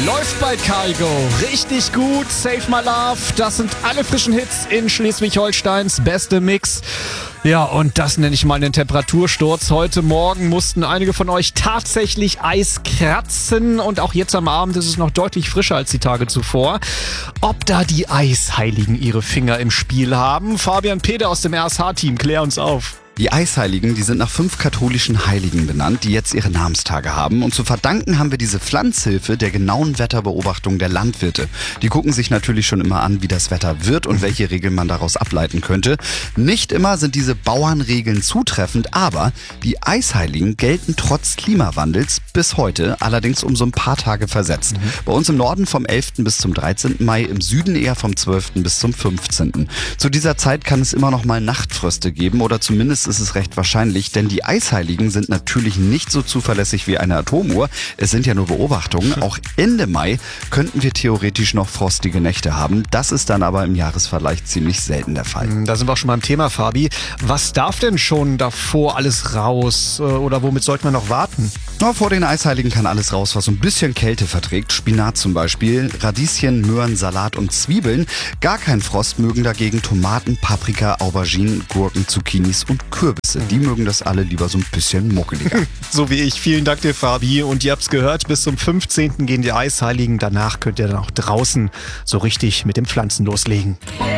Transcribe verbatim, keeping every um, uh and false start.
Läuft bei Cargo richtig gut. Save My Love, das sind alle frischen Hits in Schleswig-Holsteins beste Mix. Ja, und das nenne ich mal einen Temperatursturz. Heute Morgen mussten einige von euch tatsächlich Eis kratzen und auch jetzt am Abend ist es noch deutlich frischer als die Tage zuvor. Ob da die Eisheiligen ihre Finger im Spiel haben? Fabian Peter aus dem R S H-Team, klär uns auf. Die Eisheiligen, die sind nach fünf katholischen Heiligen benannt, die jetzt ihre Namenstage haben. Und zu verdanken haben wir diese Pflanzhilfe der genauen Wetterbeobachtung der Landwirte. Die gucken sich natürlich schon immer an, wie das Wetter wird und welche Regeln man daraus ableiten könnte. Nicht immer sind diese Bauernregeln zutreffend, aber die Eisheiligen gelten trotz Klimawandels bis heute, allerdings um so ein paar Tage versetzt. Mhm. Bei uns im Norden vom elften bis zum dreizehnten Mai, im Süden eher vom zwölften bis zum fünfzehnten Zu dieser Zeit kann es immer noch mal Nachtfröste geben oder zumindest ist es recht wahrscheinlich, denn die Eisheiligen sind natürlich nicht so zuverlässig wie eine Atomuhr. Es sind ja nur Beobachtungen. Auch Ende Mai könnten wir theoretisch noch frostige Nächte haben. Das ist dann aber im Jahresvergleich ziemlich selten der Fall. Da sind wir auch schon beim Thema, Fabi. Was darf denn schon davor alles raus? Oder womit sollte man noch warten? Na, vor den Eisheiligen kann alles raus, was so ein bisschen Kälte verträgt. Spinat zum Beispiel, Radieschen, Möhren, Salat und Zwiebeln. Gar kein Frost mögen dagegen Tomaten, Paprika, Auberginen, Gurken, Zucchinis und Kürbisse. Die mögen das alle lieber so ein bisschen muckeliger. So wie ich. Vielen Dank dir, Fabi. Und ihr habt's gehört, bis zum fünfzehnten gehen die Eisheiligen. Danach könnt ihr dann auch draußen so richtig mit den Pflanzen loslegen.